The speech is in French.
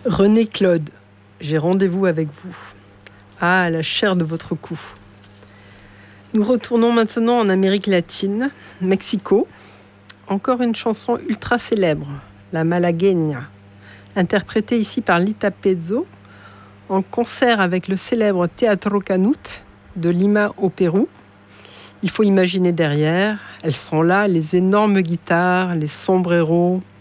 René Claude, j'ai rendez-vous avec vous. Ah, la chair de votre cou. Nous retournons maintenant en Amérique latine, Mexico. Encore une chanson ultra célèbre, la Malagueña, interprétée ici par Lita Pezzo, en concert avec le célèbre Teatro Canut de Lima au Pérou. Il faut imaginer derrière, elles sont là, les énormes guitares, les sombreros,